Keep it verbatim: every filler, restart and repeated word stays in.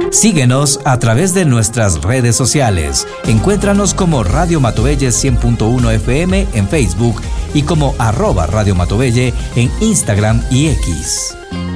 Síguenos a través de nuestras redes sociales. Encuéntranos como Radio Matovelle cien punto uno F M en Facebook y como arroba Radio Matovelle en Instagram y X.